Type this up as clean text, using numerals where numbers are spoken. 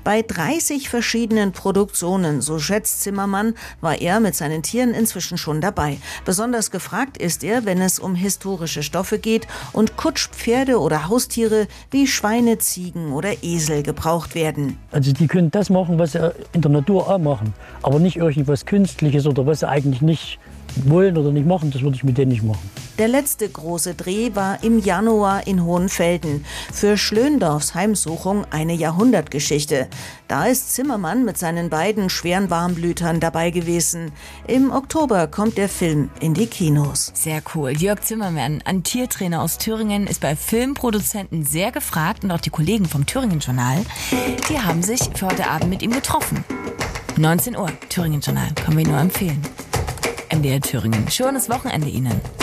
Bei 30 verschiedenen Produktionen, so schätzt Zimmermann, war er mit seinen Tieren inzwischen schon dabei. Besonders gefragt ist er, wenn es um historische Stoffe geht und Kutschpferde oder Haustiere wie Schweine, Ziegen oder Esel gebraucht werden. Also die können das machen, was sie in der Natur auch machen, aber nicht irgendwas Künstliches oder was sie eigentlich nicht wollen oder nicht machen, das würde ich mit denen nicht machen. Der letzte große Dreh war im Januar in Hohenfelden. Für Schlöndorffs Heimsuchung eine Jahrhundertgeschichte. Da ist Zimmermann mit seinen beiden schweren Warmblütern dabei gewesen. Im Oktober kommt der Film in die Kinos. Sehr cool. Jörg Zimmermann, ein Tiertrainer aus Thüringen, ist bei Filmproduzenten sehr gefragt und auch die Kollegen vom Thüringen-Journal, die haben sich für heute Abend mit ihm getroffen. 19 Uhr, Thüringen-Journal, können wir nur empfehlen. MDR Thüringen. Schönes Wochenende Ihnen.